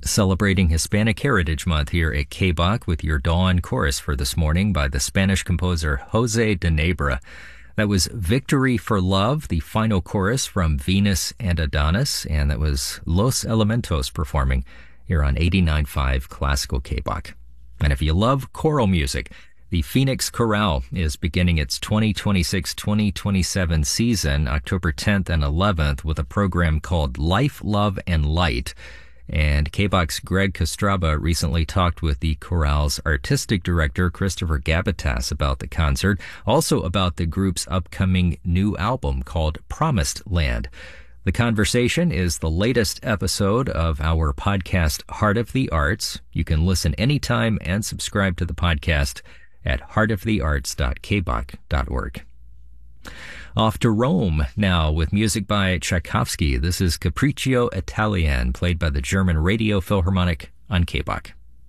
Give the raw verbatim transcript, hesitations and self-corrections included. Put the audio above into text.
Celebrating Hispanic Heritage Month here at K B O C with your Dawn Chorus for this morning by the Spanish composer Jose de Nebra. That was Victory for Love, the final chorus from Venus and Adonis, and that was Los Elementos performing here on eighty-nine point five Classical K B O C. And if you love choral music, the Phoenix Chorale is beginning its twenty twenty-six twenty twenty-seven season October tenth and eleventh with a program called Life, Love, and Light. And K B O C's Greg Kostraba recently talked with the chorale's artistic director, Christopher Gabatas, about the concert, also about the group's upcoming new album called Promised Land. The conversation is the latest episode of our podcast, Heart of the Arts. You can listen anytime and subscribe to the podcast at heart of the arts dot k b o c dot org. Off to Rome now with music by Tchaikovsky. This is Capriccio Italien, played by the German Radio Philharmonic on K B O C.